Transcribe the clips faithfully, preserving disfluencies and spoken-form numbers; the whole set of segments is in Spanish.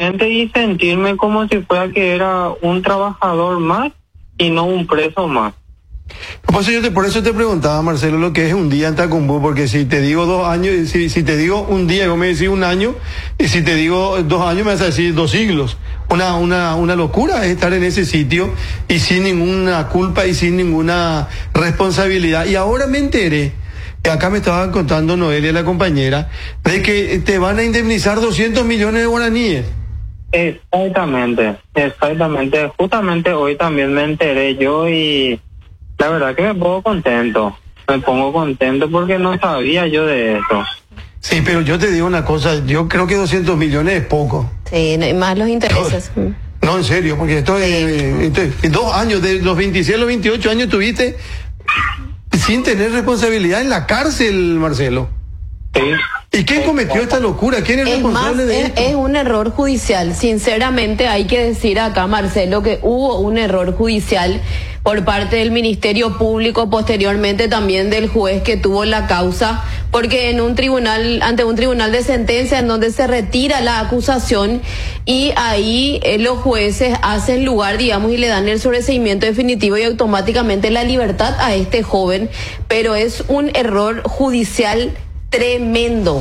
simplemente y sentirme como si fuera que era un trabajador más y no un preso más. Por eso, yo te, por eso te preguntaba, Marcelo, lo que es un día en Tacumbú, porque si te digo dos años, si, si te digo un día, vos me decís un año, y si te digo dos años, me vas a decir dos siglos. Una, una, una locura es estar en ese sitio y sin ninguna culpa y sin ninguna responsabilidad. Y ahora me enteré, acá me estaba contando Noelia, la compañera, de que te van a indemnizar doscientos millones de guaraníes. Exactamente, exactamente. Justamente hoy también me enteré yo y la verdad que me pongo contento. Me pongo contento porque no sabía yo de eso. Sí, pero yo te digo una cosa, yo creo que doscientos millones es poco. Sí, no, y más los intereses. No, no, en serio, porque esto, sí. eh, esto es dos años, de los veintiséis a los veintiocho años tuviste sin tener responsabilidad en la cárcel, Marcelo. Sí. ¿Y quién cometió esta locura? ¿Quién es, es responsable más, de es, esto? Es un error judicial. Sinceramente hay que decir acá, Marcelo, que hubo un error judicial por parte del Ministerio Público, posteriormente también del juez que tuvo la causa, porque en un tribunal, ante un tribunal de sentencia en donde se retira la acusación y ahí eh, los jueces hacen lugar, digamos, y le dan el sobreseimiento definitivo y automáticamente la libertad a este joven, pero es un error judicial tremendo.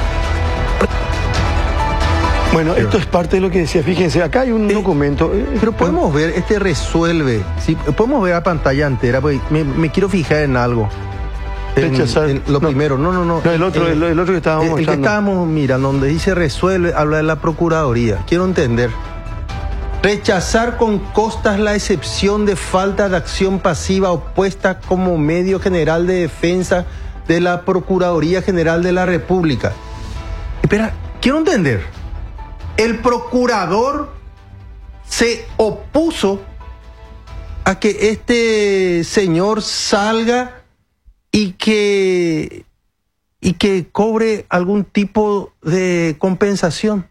Bueno, esto es parte de lo que decía. Fíjense, acá hay un eh, documento. Eh, pero podemos ver, este resuelve. Sí, podemos ver la pantalla entera, porque me, me quiero fijar en algo. En, en lo no, primero, no, no, no. No, el otro, eh, el, el otro que estábamos el, el que estábamos mirando, donde dice resuelve, habla de la Procuraduría. Quiero entender. Rechazar con costas la excepción de falta de acción pasiva opuesta como medio general de defensa de la Procuraduría General de la República. Espera, quiero entender. El procurador se opuso a que este señor salga y que, y que cobre algún tipo de compensación.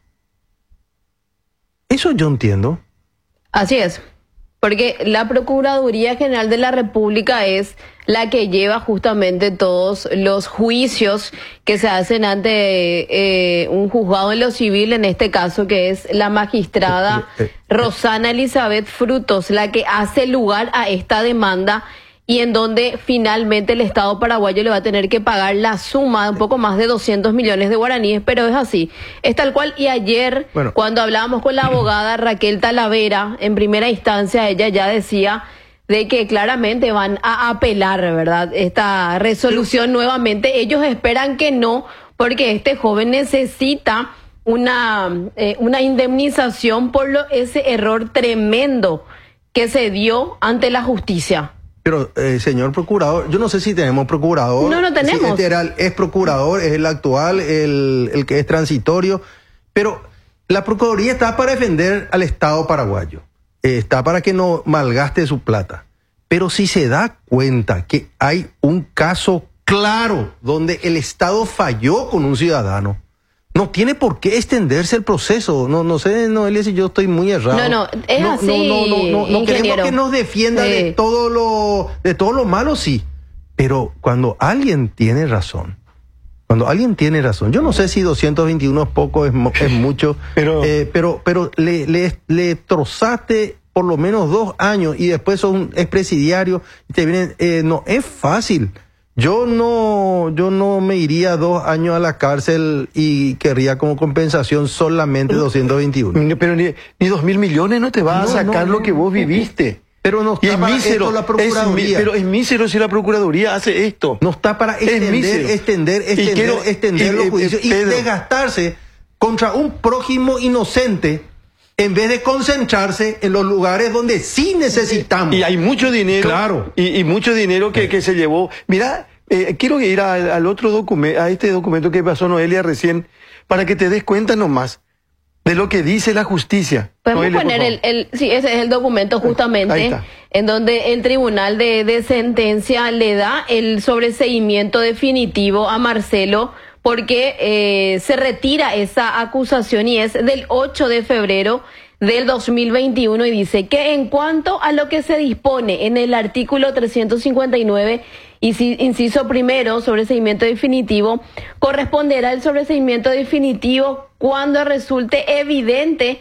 Eso yo entiendo. Así es. Porque la Procuraduría General de la República es la que lleva justamente todos los juicios que se hacen ante eh, un juzgado en lo civil, en este caso que es la magistrada eh, eh, eh, Rosana Elizabeth Frutos, la que hace lugar a esta demanda y en donde finalmente el Estado paraguayo le va a tener que pagar la suma de un poco más de doscientos millones de guaraníes, pero es así, es tal cual. Y ayer, bueno, cuando hablábamos con la abogada Raquel Talavera, en primera instancia ella ya decía de que claramente van a apelar, ¿verdad?, esta resolución pero, nuevamente. Ellos esperan que no, porque este joven necesita una, eh, una indemnización por lo, ese error tremendo que se dio ante la justicia. Pero, eh, señor procurador, yo no sé si tenemos procurador. No, no tenemos. Si este era, es procurador, es el actual, el, el que es transitorio. Pero la Procuraduría está para defender al Estado paraguayo. Eh, está para que no malgaste su plata. Pero si se da cuenta que hay un caso claro donde el Estado falló con un ciudadano, no tiene por qué extenderse el proceso. No, no sé, Noelia, si yo estoy muy errado. No, no, es no, así, no, no, no, no, no queremos que nos defienda sí. de todo lo, de todo lo malo, sí. Pero cuando alguien tiene razón, cuando alguien tiene razón, yo no sé si doscientos veintiuno es poco, es, es mucho, pero, eh, pero, pero le, le, le trozaste por lo menos dos años y después sos un expresidiario y te vienen, eh, no, es fácil. Yo no, yo no me iría dos años a la cárcel y querría como compensación solamente doscientos veintiuno. Pero ni, ni dos mil millones no te va no, a sacar no, lo que vos viviste. Pero no está y es para mísero, esto la Procuraduría. Es, pero es mísero si la Procuraduría hace esto. No está para extender, extender, extender, y quiero, extender y, los juicios y, y desgastarse contra un prójimo inocente, en vez de concentrarse en los lugares donde sí necesitamos. Y hay mucho dinero. Claro. Y, y mucho dinero que, que se llevó. Mira, eh, quiero ir a, al otro documento, a este documento que pasó Noelia recién, para que te des cuenta nomás de lo que dice la justicia. Podemos Noelia, poner el, el, sí, ese es el documento justamente, en donde el tribunal de, de sentencia le da el sobreseimiento definitivo a Marcelo, porque eh, se retira esa acusación y es del ocho de febrero del dos mil veintiuno y dice que en cuanto a lo que se dispone en el artículo trescientos cincuenta y nueve, inciso primero, sobreseimiento definitivo, corresponderá el sobreseimiento definitivo cuando resulte evidente